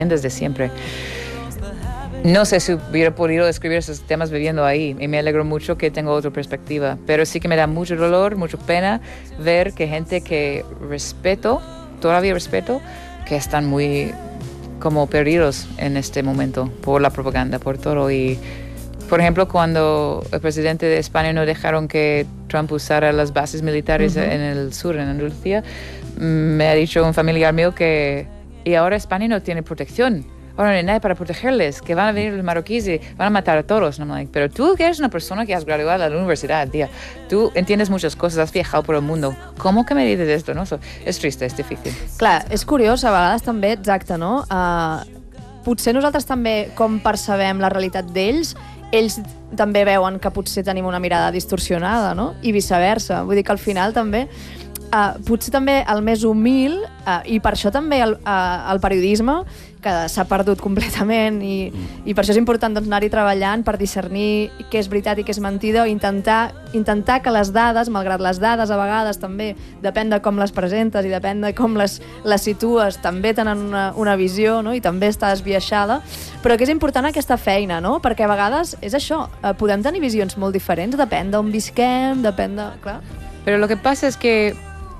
desde siempre. No sé si hubiera podido escribir esos temas viviendo ahí y me alegro mucho que tengo otra perspectiva, pero sí que me da mucho dolor, mucha pena ver que gente que todavía respeto, que están muy como perdidos en este momento por la propaganda, por todo. Y por ejemplo, cuando el presidente de España no dejaron que Trump usara las bases militares en el sur, en Andalucía, me ha dicho un familiar mío que y ahora España no tiene protección. Ahora no hay nadie para protegerles, que van a venir los marroquíes y van a matar a todos. ¿No? Pero tú que eres una persona que has graduado en la universidad, tía, tú entiendes muchas cosas, has viajado por el mundo. ¿Cómo que me dices esto? No? És trist, és difícil. Clar, és curiós, a vegades també, exacte, no? Potser nosaltres també, com percebem la realitat d'ells, ells també veuen que potser tenim una mirada distorsionada, no? I viceversa. Vull dir que al final també potser també el més humil i per això també el periodisme que s'ha perdut completament i per això és important doncs, anar-hi treballant per discernir què és veritat i què és mentida o intentar que les dades, malgrat les dades a vegades també depèn de com les presentes i depèn de com les situes, també tenen una visió, no? I també està esbiaixada, però que és important aquesta feina, no? Perquè a vegades és això, podem tenir visions molt diferents, depèn d'on visquem, depèn de... Clar. Pero lo que pasa es que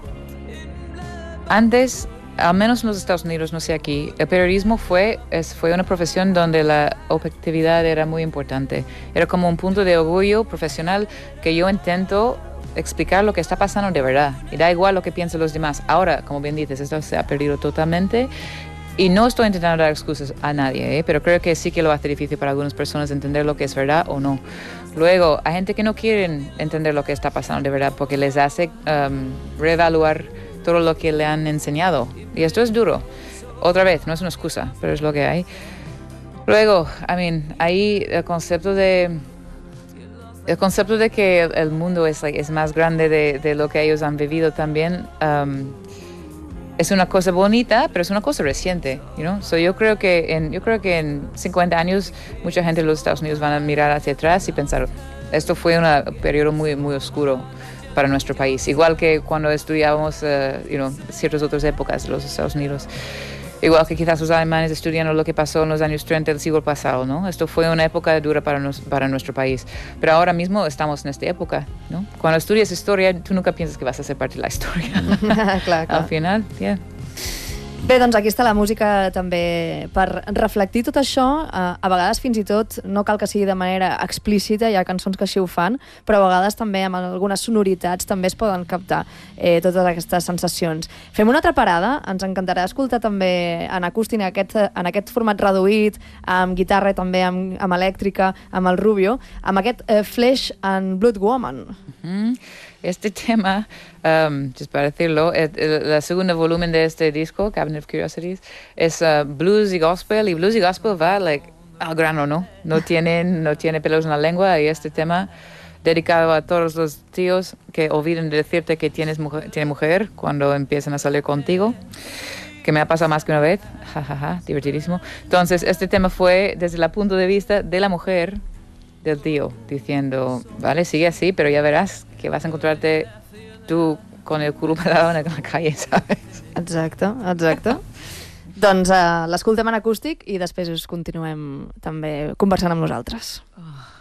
antes, al menos en los Estados Unidos, no sé aquí, el periodismo fue una profesión donde la objetividad era muy importante. Era como un punto de orgullo profesional que yo intento explicar lo que está pasando de verdad. Y da igual lo que piensen los demás. Ahora, como bien dices, esto se ha perdido totalmente. Y no estoy intentando dar excusas a nadie, pero creo que sí que lo hace difícil para algunas personas entender lo que es verdad o no. Luego, hay gente que no quiere entender lo que está pasando de verdad porque les hace reevaluar todo lo que le han enseñado. Y esto es duro. Otra vez, no es una excusa, pero es lo que hay. Luego, ahí el concepto de que el mundo es más grande de lo que ellos han vivido también, es una cosa bonita, pero es una cosa reciente, you know? So yo creo que en 50 años mucha gente de los Estados Unidos van a mirar hacia atrás y pensar, esto fue un periodo muy, muy oscuro para nuestro país. Igual que cuando estudiábamos ciertas otras épocas de los Estados Unidos. Igual que quizás los alemanes estudiando lo que pasó en los años 30 del siglo pasado, ¿no? Esto fue una época dura para nuestro país. Pero ahora mismo estamos en esta época, ¿no? Cuando estudias historia, tú nunca piensas que vas a ser parte de la historia. Clar. Al final, yeah. Bé, doncs aquí està la música també per reflectir tot això. A vegades fins i tot no cal que sigui de manera explícita, hi ha cançons que així ho fan, però a vegades també amb algunes sonoritats també es poden captar totes aquestes sensacions. Fem una altra parada, ens encantarà escoltar també en acústic, en aquest format reduït, amb guitarra i també amb elèctrica, amb el Rubio, amb aquest Flesh and Blood Woman. Este tema, just para decirlo, el segundo volumen de este disco, Cabinet of Curiosities, es blues y gospel va al grano, ¿no? No tiene pelos en la lengua, y este tema dedicado a todos los tíos que olviden de decirte que tiene mujer cuando empiezan a salir contigo, que me ha pasado más que una vez, divertidísimo. Entonces, este tema fue desde el punto de vista de la mujer del tío, diciendo, vale, sigue así, pero ya verás que vas a encontrarte tú con el culo parado en la calle, ¿sabes? Exacte. Doncs l'escoltem en acústic i després us continuem també conversant amb nosaltres. Oh.